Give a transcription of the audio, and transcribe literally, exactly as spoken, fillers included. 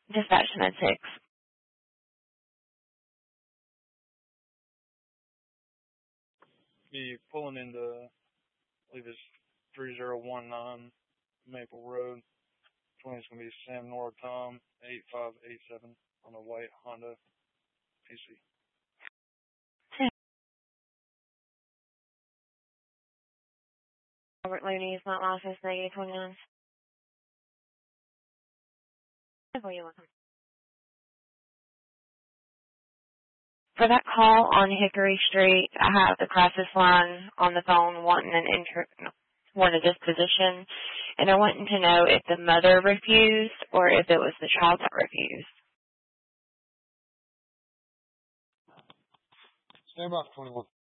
Dispatch nine six. Be pulling into, I believe it's three zero one nine Maple Road. twenty is going to be Sam Nora Tom, eight five eight seven, on a white Honda P C. Robert Looney is not office, negative twenty-nine. Where you looking? For that call on Hickory Street, I have the crisis line on the phone wanting an inter- wanting a disposition, and I wanted to know if the mother refused or if it was the child that refused. Stay about twenty-one.